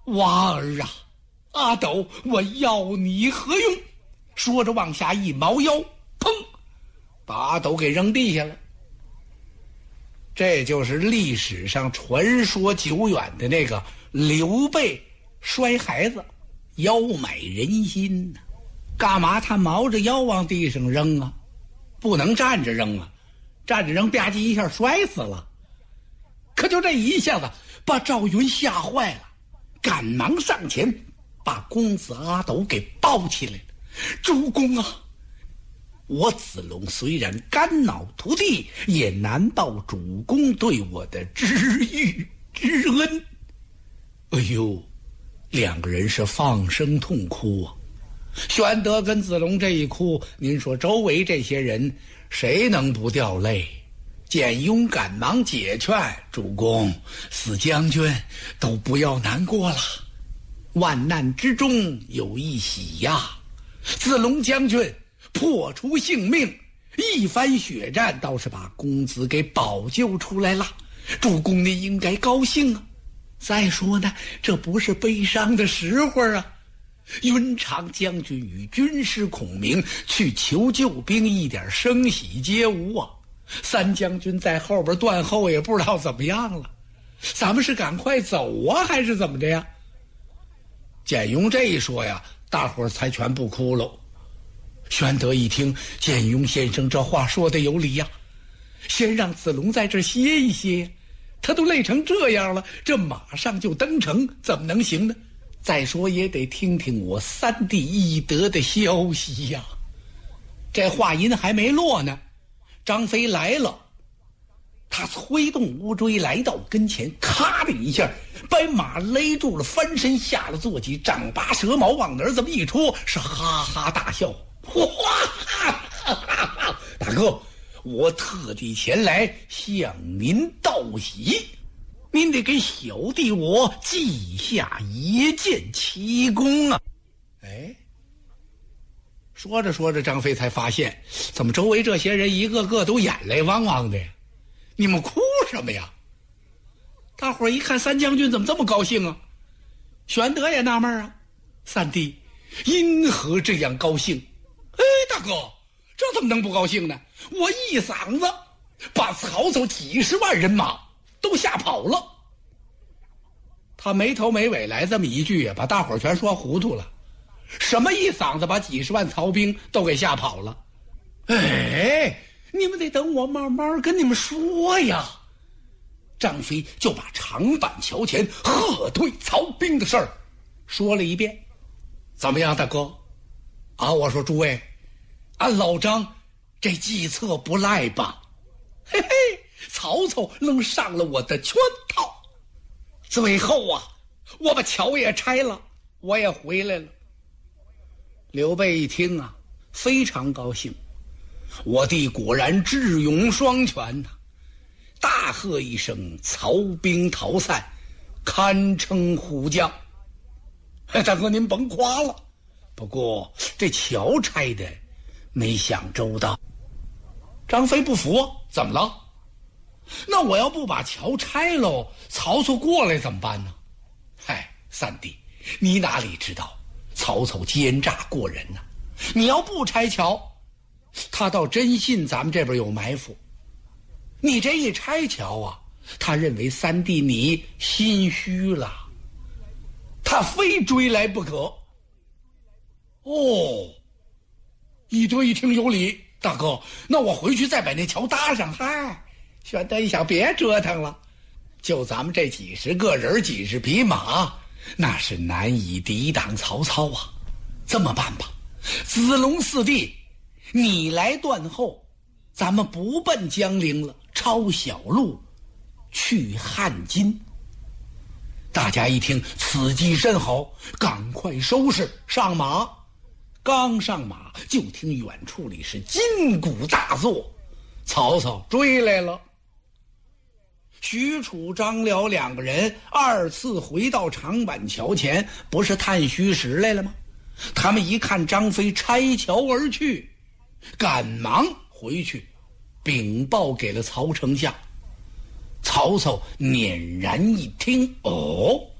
娃儿啊，阿斗，我要你何用？说着往下一猫腰，砰，把阿斗给扔地下了。这就是历史上传说久远的那个刘备摔孩子，妖买人心呐。干嘛他毛着腰往地上扔啊？不能站着扔啊，站着扔吧唧一下摔死了。可就这一下子把赵云吓坏了，赶忙上前把公子阿斗给抱起来了。主公啊，我子龙虽然肝脑涂地，也难报主公对我的知遇之恩。哎呦，两个人是放声痛哭啊。玄德跟子龙这一哭，您说周围这些人谁能不掉泪？简雍赶忙解劝，主公，死将军都不要难过了，万难之中有一喜呀。子龙将军破除性命，一番血战，倒是把公子给保救出来了，主公您应该高兴啊。再说呢，这不是悲伤的时候啊。云长将军与军师孔明去求救兵，一点声喜皆无啊。三将军在后边断后，也不知道怎么样了。咱们是赶快走啊，还是怎么着呀？简雍这一说呀，大伙儿才全部哭喽。玄德一听，简雍先生这话说的有理呀，先让子龙在这歇一歇，他都累成这样了，这马上就登城，怎么能行呢？再说也得听听我三弟翼德的消息呀。这话音还没落呢，张飞来了，他催动乌骓来到跟前，咔的一下把马勒住了，翻身下了坐骑，丈八蛇矛往那儿这么一戳，是哈哈大笑。哇，大哥，我特地前来向您道喜，您得给小弟我记下一件奇功啊！哎，说着说着，张飞才发现，怎么周围这些人一个个都眼泪汪汪的呀？你们哭什么呀？大伙儿一看三将军怎么这么高兴啊？玄德也纳闷啊，三弟因何这样高兴？哎，大哥，这怎么能不高兴呢？我一嗓子把曹操几十万人马都吓跑了。他没头没尾来这么一句，把大伙儿全说糊涂了。什么一嗓子把几十万曹兵都给吓跑了？哎，你们得等我慢慢跟你们说呀。张飞就把长板桥前喝退曹兵的事儿说了一遍。怎么样，大哥？啊，我说诸位，按老张这计策不赖吧？嘿嘿，曹操愣上了我的圈套。最后啊，我把桥也拆了，我也回来了。刘备一听啊，非常高兴，我弟果然智勇双全呐！大喝一声，曹兵逃散，堪称虎将。大哥您甭夸了，不过这桥拆的没想周到。张飞不服，怎么了？那我要不把桥拆喽，曹操过来怎么办呢？嗨，三弟，你哪里知道曹操奸诈过人呢？你要不拆桥，他倒真信咱们这边有埋伏。你这一拆桥啊，他认为三弟你心虚了，他非追来不可。哦，一德一听有理，大哥，那我回去再把那桥搭上。嗨，玄德一想，别折腾了，就咱们这几十个人几十匹马，那是难以抵挡曹操啊。这么办吧，子龙四弟，你来断后，咱们不奔江陵了，抄小路去汉津。大家一听此计甚好，赶快收拾上马。刚上马，就听远处里是金鼓大作，曹操追来了。许褚、张辽两个人二次回到长板桥前，不是探虚实来了吗？他们一看张飞拆桥而去，赶忙回去禀报给了曹丞相。曹操捻然一听，哦，